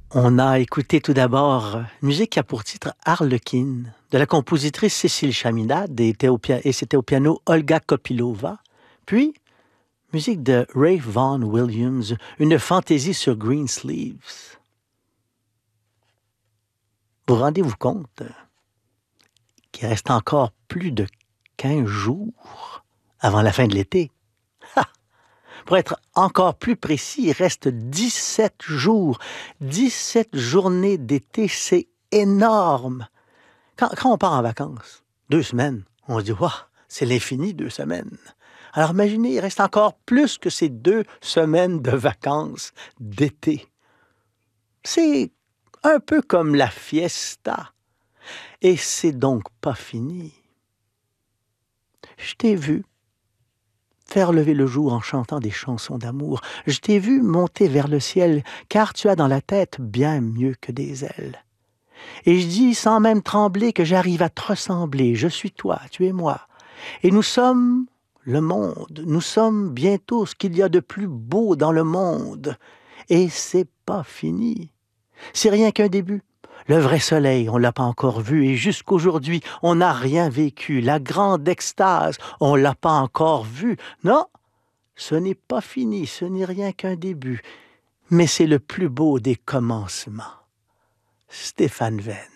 On a écouté tout d'abord une musique qui a pour titre Harlequin, de la compositrice Cécile Chaminade et c'était au piano Olga Kopylova. Puis, musique de Ray Vaughan Williams, une fantaisie sur Green Sleeves. Vous rendez-vous compte qu'il reste encore plus de 15 jours avant la fin de l'été? Pour être encore plus précis, il reste 17 jours. 17 journées d'été, c'est énorme. Quand on part en vacances, 2 semaines, on se dit, waouh, c'est l'infini, 2 semaines. Alors imaginez, il reste encore plus que ces 2 semaines de vacances d'été. C'est un peu comme la fiesta. Et c'est donc pas fini. Je t'ai vu faire lever le jour en chantant des chansons d'amour. Je t'ai vu monter vers le ciel, car tu as dans la tête bien mieux que des ailes. Et je dis sans même trembler que j'arrive à te ressembler. Je suis toi, tu es moi. Et nous sommes le monde. Nous sommes bientôt ce qu'il y a de plus beau dans le monde. Et c'est pas fini. C'est rien qu'un début. Le vrai soleil, on l'a pas encore vu, et jusqu'aujourd'hui, on n'a rien vécu. La grande extase, on l'a pas encore vue. Non, ce n'est pas fini, ce n'est rien qu'un début. Mais c'est le plus beau des commencements. Stéphane Venn.